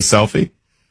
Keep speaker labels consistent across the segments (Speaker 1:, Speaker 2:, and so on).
Speaker 1: selfie?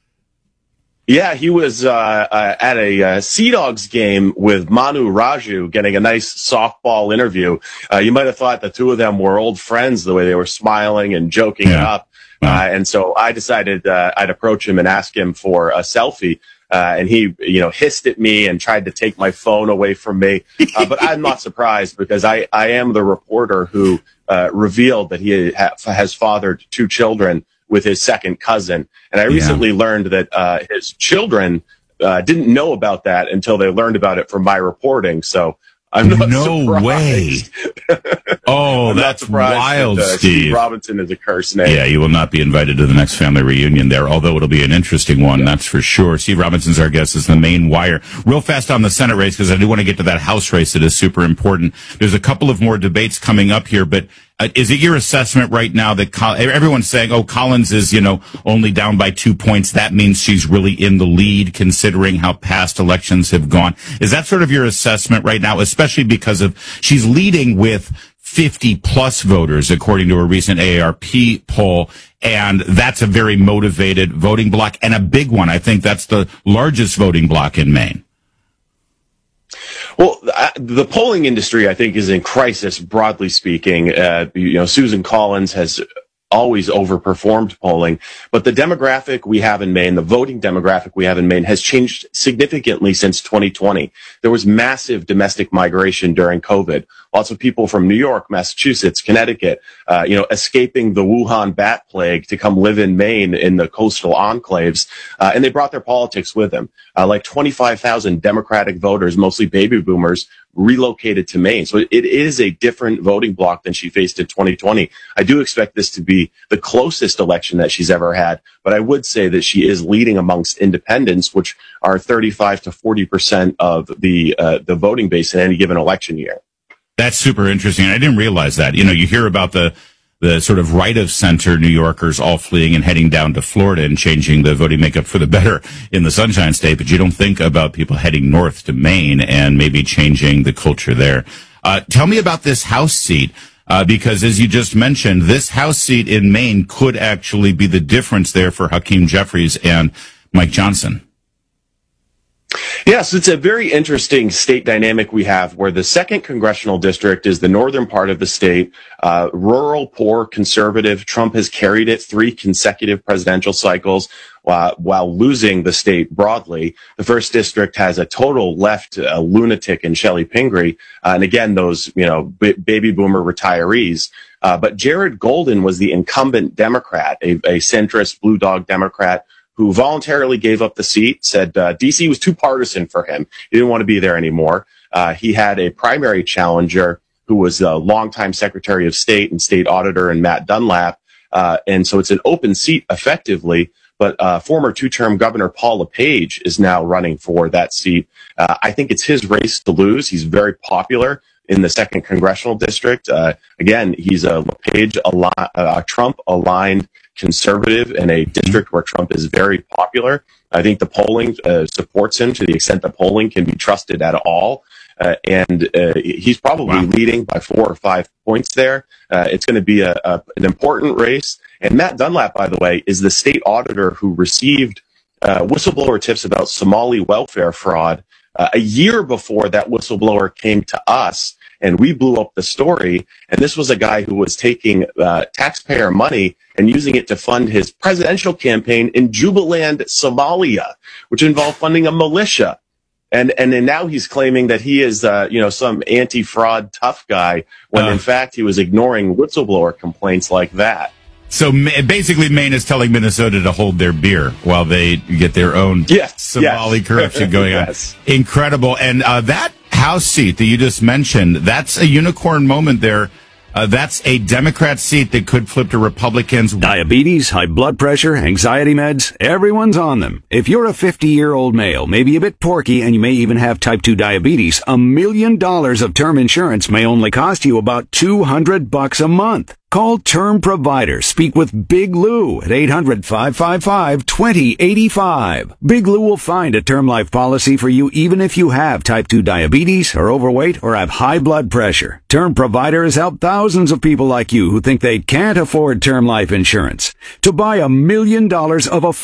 Speaker 2: Yeah, he was at a Sea Dogs game with Manu Raju getting a nice softball interview. You might have thought the two of them were old friends the way they were smiling and joking it up. And so I decided I'd approach him and ask him for a selfie. And he, hissed at me and tried to take my phone away from me. But I'm not surprised because I am the reporter who revealed that he has fathered two children with his second cousin. And I recently learned that his children didn't know about that until they learned about it from my reporting. So I'm not surprised.
Speaker 1: Way. Oh, that's wild, Steve.
Speaker 2: Steve Robinson is a cursed name.
Speaker 1: Yeah, you will not be invited to the next family reunion there, although it'll be an interesting one, that's for sure. Steve Robinson's our guest. Is the Maine Wire. Real fast on the Senate race, because I do want to get to that House race that is super important. There's a couple of more debates coming up here, but is it your assessment right now that everyone's saying, Collins is, only down by 2 points. That means she's really in the lead considering how past elections have gone. Is that sort of your assessment right now, especially because she's leading with 50 plus voters, according to a recent AARP poll. And that's a very motivated voting bloc and a big one. I think that's the largest voting bloc in Maine.
Speaker 2: Well, the polling industry, I think, is in crisis, broadly speaking. Susan Collins has always overperformed polling, but the demographic we have in Maine, the voting demographic we have in Maine, has changed significantly since 2020. There was massive domestic migration during COVID. Lots of people from New York, Massachusetts, Connecticut, escaping the Wuhan bat plague to come live in Maine in the coastal enclaves, and they brought their politics with them. Like 25,000 Democratic voters, mostly baby boomers, relocated to Maine. So it is a different voting bloc than she faced in 2020. I do expect this to be the closest election that she's ever had, but I would say that she is leading amongst independents, which are 35 to 40% of the voting base in any given election year.
Speaker 1: That's super interesting. I didn't realize that. You hear about the sort of right of center New Yorkers all fleeing and heading down to Florida and changing the voting makeup for the better in the Sunshine State, but you don't think about people heading north to Maine and maybe changing the culture there. Tell me about this House seat, because as you just mentioned, this House seat in Maine could actually be the difference there for Hakeem Jeffries and Mike Johnson.
Speaker 2: Yes, it's a very interesting state dynamic we have where the second congressional district is the northern part of the state, rural, poor, conservative. Trump has carried it 3 consecutive presidential cycles while losing the state broadly. The first district has a total left lunatic in Shelley Pingree, and again, those baby boomer retirees. But Jared Golden was the incumbent Democrat, a centrist blue dog Democrat, who voluntarily gave up the seat, said D.C. was too partisan for him. He didn't want to be there anymore. He had a primary challenger who was a longtime Secretary of State and State Auditor in Matt Dunlap. And so it's an open seat effectively, but former 2-term Governor Paul LePage is now running for that seat. I think it's his race to lose. He's very popular in the second congressional district. Again, he's a LePage Trump-aligned conservative in a district where Trump is very popular. I think the polling supports him to the extent the polling can be trusted at all. And he's probably leading by 4 or 5 points there. It's going to be an important race. And Matt Dunlap, by the way, is the state auditor who received whistleblower tips about Somali welfare fraud a year before that whistleblower came to us. And we blew up the story. And this was a guy who was taking taxpayer money and using it to fund his presidential campaign in Jubaland, Somalia, which involved funding a militia. And then now he's claiming that he is, some anti-fraud tough guy when in fact he was ignoring whistleblower complaints like that.
Speaker 1: So basically Maine is telling Minnesota to hold their beer while they get their own Somali corruption going on. Incredible. And that House seat that you just mentioned, that's a unicorn moment there. That's a Democrat seat that could flip to Republicans.
Speaker 3: Diabetes, high blood pressure, anxiety meds, everyone's on them. If you're a 50-year-old male, maybe a bit porky, and you may even have type 2 diabetes, $1 million of term insurance may only cost you about $200 a month. Call Term Provider. Speak with Big Lou at 800-555-2085. Big Lou will find a term life policy for you even if you have type 2 diabetes, are overweight, or have high blood pressure. Term Provider has helped thousands of people like you who think they can't afford term life insurance to buy $1 million of